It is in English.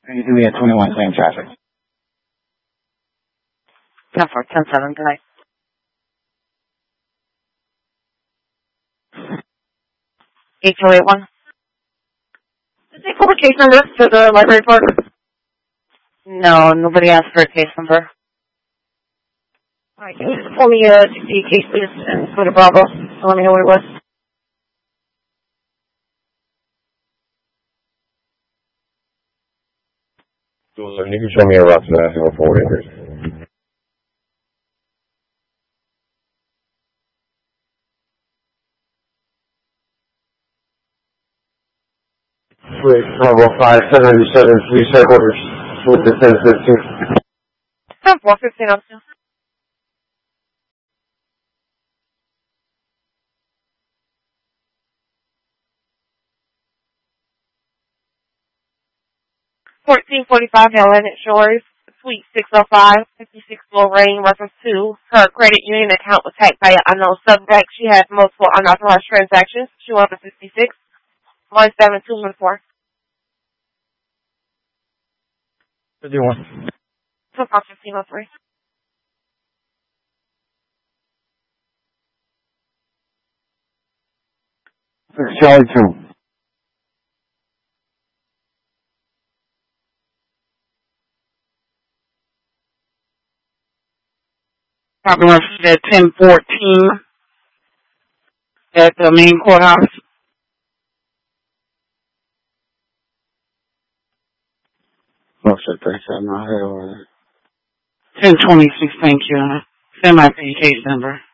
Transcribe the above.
Can you do me at 21 same traffic? 10-4, 10-7 tonight. 8281. Did they pull a case number to the library clerk? No, nobody asked for a case number. Alright, can you just pull me the case, please, and put a Bravo, and let me know what it was. So you can show me a rough national forward interest. Wait, Bravo 5, 1097, please headquarters with the 1015. 10-4, 15 up to. $14.45 Atlantic Shores, Suite 605, 56 Lorraine, reference to her credit union account was hacked by an unknown subject. She had multiple unauthorized transactions. She went to 56 17214. 51. 1503. Charlie 2. Copy reference at 1014 at the main courthouse. What's that 37 out here over there? 1026, thank you. Send my case number.